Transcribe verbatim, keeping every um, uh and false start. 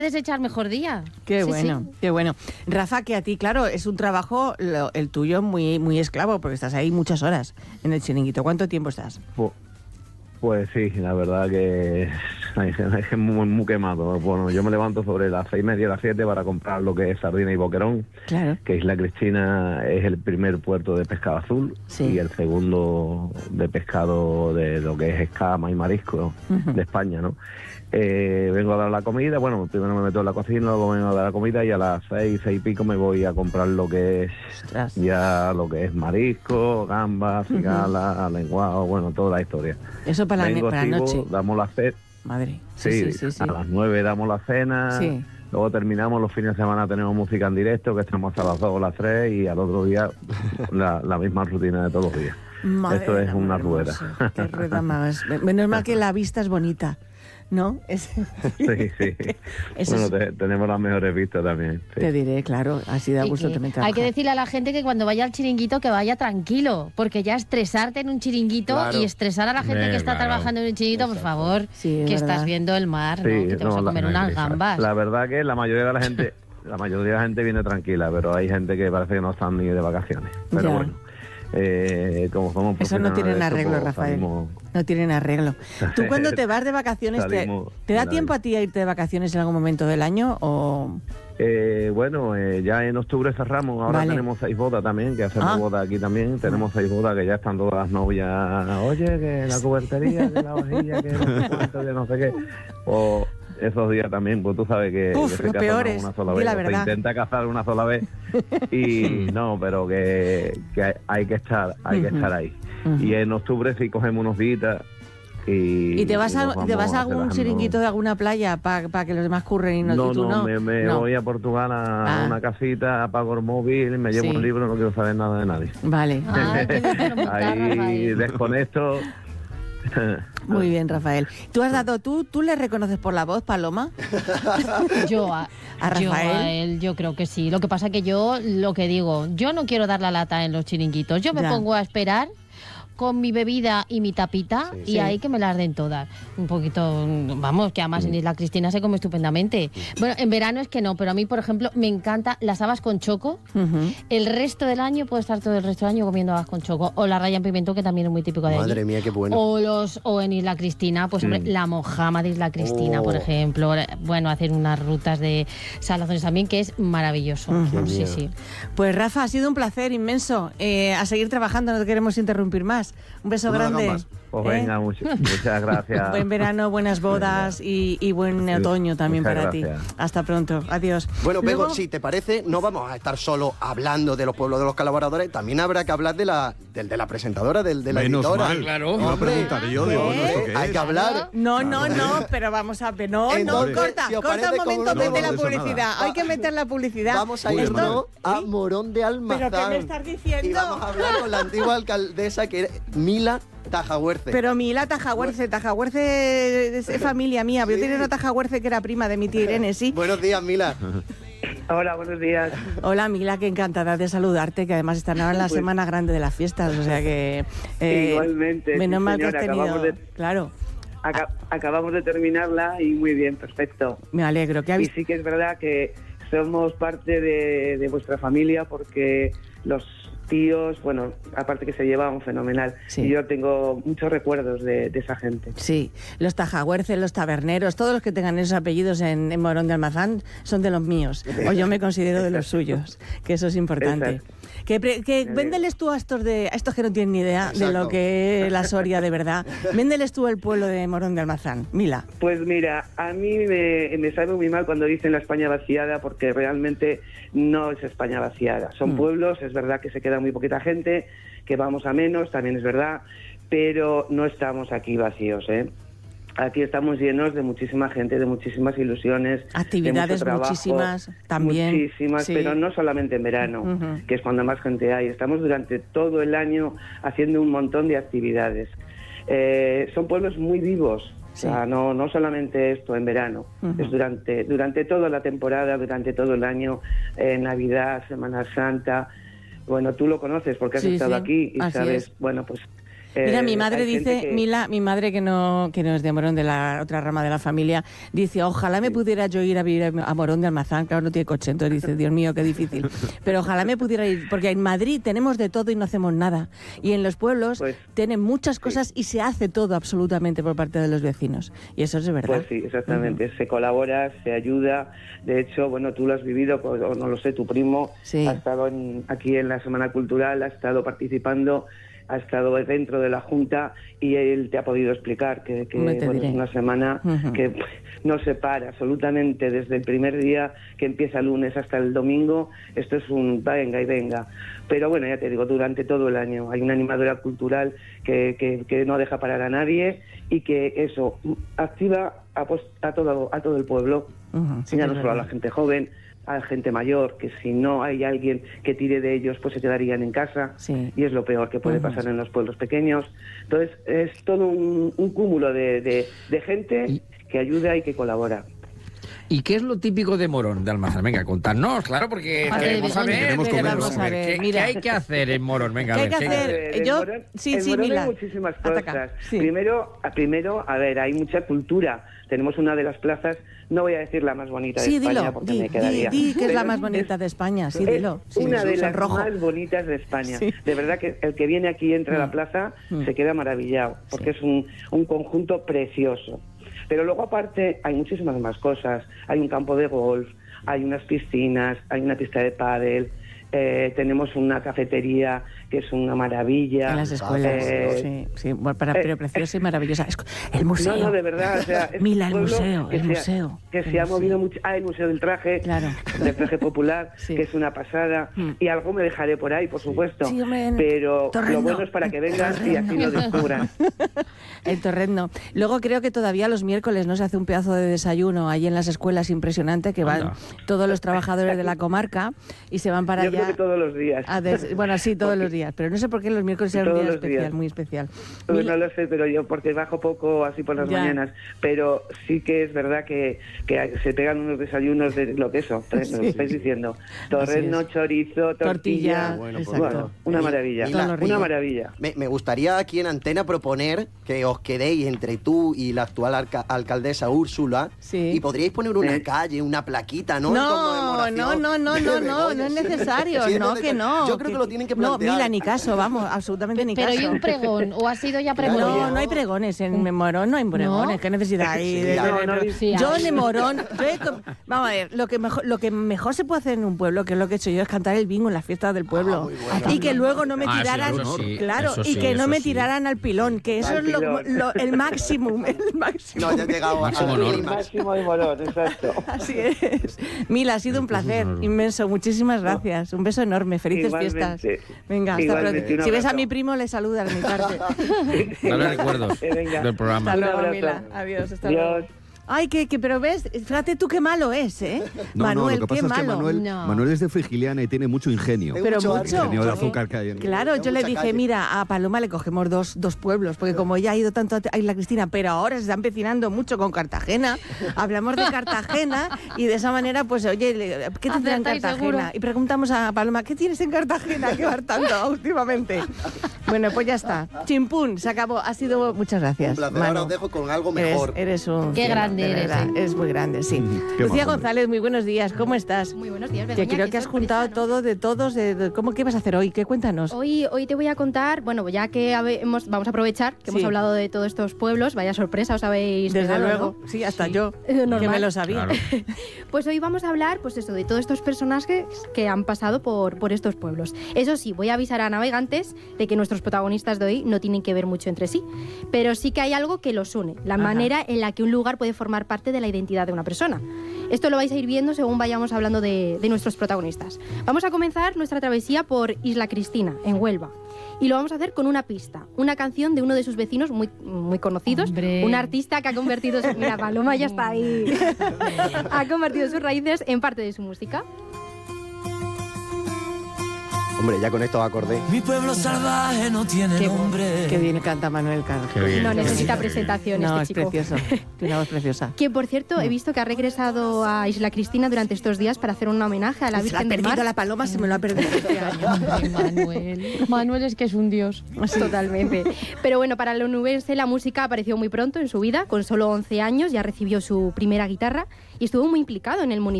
desechar mejor día. Qué sí, bueno, sí. qué bueno. Rafa, que a ti, claro, es un trabajo, lo, el tuyo, muy muy esclavo, porque estás ahí muchas horas en el chiringuito. ¿Cuánto tiempo estás? Pues, pues sí, la verdad que es muy, muy quemado. Bueno, yo me levanto sobre las seis y media, las siete para comprar lo que es sardina y boquerón. Claro. Que Isla Cristina es el primer puerto de pescado azul, sí. y el segundo de pescado de lo que es escama y marisco uh-huh. de España, ¿no? Eh, vengo a dar la comida, bueno, primero me meto en la cocina, luego vengo a dar la comida y a las seis, seis y pico me voy a comprar lo que es Ostras. ya lo que es marisco, gambas, cigala, uh-huh. lenguado, bueno, toda la historia. Eso para vengo, la, para la noche. Damos la cena. Madre. Sí, sí, sí, sí, a las nueve damos la cena. Sí. Luego terminamos, los fines de semana tenemos música en directo, que estamos a las dos o las tres, y al otro día la, la misma rutina de todos los días. Madre, Esto es una rueda. Qué rueda más. Menos mal que la vista es bonita, ¿no? Es... Sí, sí. Eso bueno, es... te, tenemos las mejores vistas también. Sí. Te diré, claro, así da gusto también trabajar. Hay que decirle a la gente que cuando vaya al chiringuito que vaya tranquilo, porque ya estresarte en un chiringuito claro. y estresar a la gente eh, que está claro. trabajando en un chiringuito, por favor, sí, que verdad. estás viendo el mar, ¿no? Sí, que te no, vas a comer la, unas gambas. La verdad que la mayoría de la gente, la mayoría de la gente viene tranquila, pero hay gente que parece que no están ni de vacaciones. Pero ya. bueno. Eh, como somos Eso no tienen arreglo, pues, Rafael. Salimos... No tienen arreglo. ¿Tú cuando te vas de vacaciones, te, ¿te da tiempo a ti a irte de vacaciones en algún momento del año o...? Eh, bueno, eh, ya en octubre cerramos, ahora vale. tenemos seis bodas también, que hacemos ah. bodas aquí también, tenemos seis bodas que ya están todas las novias, oye, que la cubertería, que la vajilla, que no sé cuánto, que no sé qué, o... Esos días también, pues tú sabes que, Uf, que se casan una sola vez, se intenta casar una sola vez y no, pero que, que hay que estar, hay uh-huh. que estar ahí. Uh-huh. Y en octubre sí cogemos unos días y... ¿Y te vas a, ¿te vas a algún chiringuito de alguna playa para pa que los demás curren y no, no, y tú no? no, me, me no. voy a Portugal a ah. una casita, apago el móvil, me llevo sí. un libro, no quiero saber nada de nadie. Vale. Ah, ahí desconecto. Muy bien, Rafael. ¿Tú has dado, tú, tú le reconoces por la voz, Paloma? Yo a, ¿A Rafael? Yo a él, yo creo que sí. Lo que pasa que yo, lo que digo, yo no quiero dar la lata en los chiringuitos. Yo me ya. pongo a esperar con mi bebida y mi tapita sí, y sí. ahí que me las den todas. Un poquito, vamos, que además en Isla Cristina se come estupendamente. Bueno, en verano es que no, pero a mí, por ejemplo, me encanta las habas con choco. Uh-huh. El resto del año puedo estar todo el resto del año comiendo habas con choco. O la raya en pimiento, que también es muy típico de allí. Madre mía, qué bueno. O, los, o en Isla Cristina, pues hombre, mm. la mojama de Isla Cristina, oh. por ejemplo. Bueno, hacer unas rutas de salazones también, que es maravilloso. Uh-huh. Sí, sí. Pues Rafa, ha sido un placer inmenso. Eh, a seguir trabajando, no te queremos interrumpir más. Un beso no grande. Pues venga, ¿eh? mucho, muchas gracias. Buen verano, buenas bodas y, y buen sí, otoño también para gracias. ti. Hasta pronto. Adiós. Bueno, Bego, Luego... si te parece, no vamos a estar solo hablando de los pueblos de los colaboradores, también habrá que hablar de la, de, de la presentadora, del, de la Menos editora. Mal, claro. Iba a preguntar yo, digo, bueno, ¿esto qué es? Hay que hablar. No, no, no, pero vamos a ver. No, Entonces, no, corta, si corta un momento, no, mete no, la publicidad. Hay que meter la publicidad. Vamos a irnos a Morón de Almazán. ¿Pero qué me estás diciendo? Y vamos a hablar con la antigua alcaldesa, que era Mila Tajahuerce. Pero Mila Tajahuerce, Tajahuerce es, es familia mía. Sí. Yo tenía una Tajahuerce que era prima de mi tía Irene, sí. Buenos días, Mila. Hola, buenos días. Hola, Mila, que encantada de saludarte, que además están ahora en la pues, semana grande de las fiestas, o sea que... Eh, igualmente, menos sí, mal señora, que has tenido... acabamos de, claro. Aca acabamos de terminarla y muy bien, perfecto. Me alegro. ¿Qué habéis... Y sí que es verdad que somos parte de, de vuestra familia porque los... tíos, bueno, aparte que se llevaban fenomenal. Sí. Y yo tengo muchos recuerdos de, de esa gente. Sí, los tajahuerces, los taberneros, todos los que tengan esos apellidos en, en Morón de Almazán son de los míos, o yo me considero de los suyos, que eso es importante. Exacto. Que, que véndeles tú a estos, de, a estos que no tienen ni idea Exacto. de lo que es la Soria de verdad. Véndeles tú el pueblo de Morón de Almazán. Mila. Pues mira, a mí me, me sabe muy mal cuando dicen la España vaciada, porque realmente no es España vaciada. Son mm. pueblos, es verdad que se queda muy poquita gente, que vamos a menos, también es verdad, pero no estamos aquí vacíos, ¿eh? Aquí estamos llenos de muchísima gente, de muchísimas ilusiones. Actividades de trabajo, muchísimas también. Muchísimas, sí. Pero no solamente en verano, uh-huh. que es cuando más gente hay. Estamos durante todo el año haciendo un montón de actividades. Eh, son pueblos muy vivos. Sí. O sea, no, no solamente esto en verano, uh-huh. es durante, durante toda la temporada, durante todo el año, eh, Navidad, Semana Santa. Bueno, tú lo conoces porque has sí, estado sí. aquí y Así sabes, es. bueno, pues Mira, Eh, mi madre hay gente dice, que- Mila, mi madre que no, que no es de Morón, de la otra rama de la familia, dice, ojalá me pudiera yo ir a vivir a Morón de Almazán. Claro, no tiene coche, entonces dice, Dios mío, qué difícil. Pero ojalá me pudiera ir, porque en Madrid tenemos de todo y no hacemos nada. Y en los pueblos Pues, tienen muchas cosas y se hace todo absolutamente por parte de los vecinos. Y eso es de verdad. Pues sí, exactamente. Se colabora, se ayuda. De hecho, bueno, tú lo has vivido, pues, o no lo sé, tu primo Sí. ha estado en- aquí en la Semana Cultural, ha estado participando, ha estado dentro de la Junta y él te ha podido explicar que, que, Hombre, te bueno, diré. es una semana Ujú. que pff, no se para absolutamente desde el primer día que empieza el lunes hasta el domingo. Esto es un venga y venga. Pero bueno, ya te digo, durante todo el año hay una animadora cultural que, que, que no deja parar a nadie y que eso activa a, pues, a, todo, a todo el pueblo. Ujú, sí ya que no es solo a la verdad. gente joven, a la gente mayor, que si no hay alguien que tire de ellos, pues se quedarían en casa. Sí. Y es lo peor que puede Ujú. pasar en los pueblos pequeños. Entonces, es todo un, un cúmulo de, de, de gente Y- que ayuda y que colabora. ¿Y qué es lo típico de Morón de Almazán? Venga, contadnos, claro, porque Aparte de queremos begonia. saber, Queremos queremos comer, saber. vamos a ver, ¿Qué, mira. qué hay que hacer en Morón? Venga, ¿Qué a hay ver, que ¿qué hacer? Eh, en yo- Morón- sí, en sí, Morón Mila. hay muchísimas cosas. Ataca, sí. Primero, a primero, a ver, hay mucha cultura. Tenemos una de las plazas, no voy a decir la más bonita Sí, de España dilo, porque di, me di, quedaría. di que es la Pero más bonita es- de España, sí, es dilo. Sí, una de las sonrojo. más bonitas de España. Sí. De verdad que el que viene aquí entra a la Mm. plaza Mm. se queda maravillado, porque Sí. es un, un conjunto precioso. Pero luego aparte hay muchísimas más cosas. Hay un campo de golf, hay unas piscinas, hay una pista de pádel, eh, tenemos una cafetería que es una maravilla. En las escuelas, Eh, sí, sí, bueno, para, eh, pero preciosa y maravillosa. Es- El museo. No, no, de verdad, o sea, es Mila, un el pueblo museo, que el se ha- museo. que el se ha museo. movido mucho. Ah, el Museo del Traje, Claro. del Traje Popular, Sí. que es una pasada. Mm. Y algo me dejaré por ahí, por supuesto. Sí, hombre, en pero Torrendo. lo bueno es para que vengas y así lo descubras. El Torrendo. Luego creo que todavía los miércoles no se hace un pedazo de desayuno ahí en las escuelas impresionante que van Anda. todos los trabajadores de la comarca y se van para Yo allá. creo que todos los días. a des- Bueno, sí, todos los días, pero no sé por qué los miércoles era un Todos día los especial, días. muy especial. Pues Mil- no lo sé, pero yo porque bajo poco así por las Ya. mañanas, pero sí que es verdad que, que se pegan unos desayunos de lo que eso, lo Sí. estáis diciendo. Torreno, es. chorizo, tortilla, Tortilla, Bueno, exacto. bueno, una maravilla, Todos los una ríos. maravilla. Me, me gustaría aquí en Antena proponer que os quedéis entre tú y la actual alca- alcaldesa Úrsula Sí. y podríais poner una Sí. calle, una plaquita, ¿no? En No, conmemoración no, no, no, de no, no, no Begoña. es necesario, Sí, es no, necesario. que no. Yo creo que lo tienen que plantear. No, Mila, ni caso, vamos, absolutamente ni Pero caso. ¿y un pregón? ¿O ha sido ya pregón? No, no hay pregones en Morón, no hay pregones. ¿Qué necesidad hay? Sí, de- no, de- no, de- sí yo hay. en Morón, yo he com- vamos a ver, lo que mejor, lo que mejor se puede hacer en un pueblo, que es lo que he hecho yo, es cantar el bingo en las fiestas del pueblo muy bueno. y que luego no me Ah, sí, tiraran, eso sí, claro, eso y sí, que no eso me sí. tiraran al pilón, que eso Al es lo, pilón. lo- el máximo, el máximo. No, ya he llegado Máximo al honor. clímax. Máximo de Morón, exacto. Así es. Mila, ha sido un placer inmenso. Muchísimas gracias. Un beso enorme. Felices Igualmente. fiestas. Venga, hasta Igualmente, pronto. un Si ves a abrazo. mi primo, le saludas de mi parte. Dale recuerdos Eh, venga. del programa. Hasta Un luego, abrazo. Mila. Adiós. Hasta Dios. luego. Ay, que, que, pero ves, fíjate tú qué malo es, ¿eh? No, Manuel, no, lo que qué pasa es que malo. Manuel, No. Manuel es de Frigiliana y tiene mucho ingenio. Tengo Pero mucho mucho. arte. Ingenio de Porque- azúcar que hay en... Claro, Tengo yo le mucha dije, calle. mira, a Paloma le cogemos dos, dos pueblos, porque como ella ha ido tanto a Isla Cristina, pero ahora se está empecinando mucho con Cartagena, hablamos de Cartagena y de esa manera, pues, oye, le- ¿qué tendrá en Acertáis, Cartagena? seguro. Y preguntamos a Paloma, ¿qué tienes en Cartagena que vas tanto últimamente? Bueno, pues ya está. Chimpún, se acabó. Ha sido, muchas gracias. Un placer. Manu. Ahora os dejo con algo Eres, mejor. eres un... Qué cielo, grande de eres, verdad. ¿eh? Es muy grande, sí. Qué Lucía majo, González, muy buenos días. ¿Cómo estás? Muy buenos días, Que Begoña, creo qué que has sorpresa, juntado ¿no? todo de todos. De, de- ¿Cómo qué vas a hacer hoy? ¿Qué cuéntanos? Hoy, hoy te voy a contar, bueno, ya que habe- hemos, vamos a aprovechar que Sí. hemos hablado de todos estos pueblos, vaya sorpresa, os habéis Desde pegado, luego, ¿no? sí, hasta yo, Eh, que normal. me lo sabía. Claro. Pues hoy vamos a hablar, pues eso, de todos estos personajes que han pasado por, por estos pueblos. Eso sí, voy a avisar a navegantes de que nuestros protagonistas de hoy no tienen que ver mucho entre sí, pero sí que hay algo que los une, la Ajá. manera en la que un lugar puede formar parte de la identidad de una persona. Esto lo vais a ir viendo según vayamos hablando de, de nuestros protagonistas. Vamos a comenzar nuestra travesía por Isla Cristina, en Huelva. Y lo vamos a hacer con una pista, una canción de uno de sus vecinos muy, muy conocidos, Hombre. un artista que ha convertido su... Mira, Paloma ya está ahí. Ha convertido sus raíces en parte de su música. Hombre, ya con estos acordes. Mi pueblo salvaje no tiene Qué, nombre. qué bien canta Manuel Carlos. Qué bien. No necesita presentación No, este es chico. precioso. Tiene una voz preciosa. Que, por cierto, he visto que ha regresado a Isla Cristina durante estos días para hacer un homenaje a la Se la Virgen ha del perdido Mar. la paloma, se me lo ha perdido este año. Ay, Manuel. Manuel es que es un dios. Totalmente. Pero bueno, para el onubense la música apareció muy pronto en su vida. Con solo once años ya recibió su primera guitarra y estuvo muy implicado en el municipio.